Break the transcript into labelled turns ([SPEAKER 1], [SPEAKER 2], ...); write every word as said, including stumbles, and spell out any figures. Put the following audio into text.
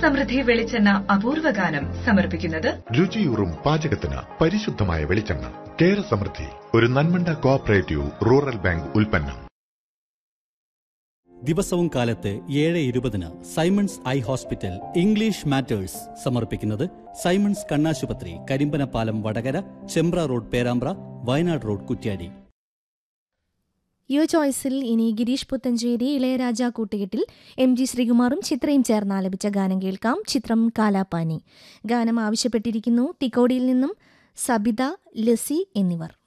[SPEAKER 1] സമൃദ്ധി വെളിച്ചെണ്ണ അപൂർവ ഗാനം സമർപ്പിക്കുന്നത്
[SPEAKER 2] രുചിയൂറും പാചകത്തിന് പരിശുദ്ധമായ വെളിച്ചെണ്ണ. കേര സമൃദ്ധി, ഒരു നന്മണ്ട കോഓപ്പറേറ്റീവ് റൂറൽ ബാങ്ക് ഉൽപ്പന്നം.
[SPEAKER 3] ദിവസവും കാലത്ത് ഏഴ് ഇരുപതിന് Symons eye hospital English matters സമർപ്പിക്കുന്നത് സൈമൺസ് കണ്ണാശുപത്രി, കരിമ്പനപ്പാലം വടകര, ചെമ്പ്ര റോഡ് പേരാമ്പ്ര, വയനാട് റോഡ് കുറ്റ്യാടി.
[SPEAKER 4] യുവ ചോയ്സിൽ ഇനി ഗിരീഷ് പുത്തഞ്ചേരി, ഇളയരാജ കൂട്ടുകെട്ടിൽ എം ജി ശ്രീകുമാറും ചിത്രയും ചേർന്ന് ആലപിച്ച ഗാനം കേൾക്കാം. ചിത്രം കാലാപാനി. ഗാനം ആവശ്യപ്പെട്ടിരിക്കുന്നു തിക്കോടിയിൽ നിന്നും സബിത, ലസി എന്നിവർ.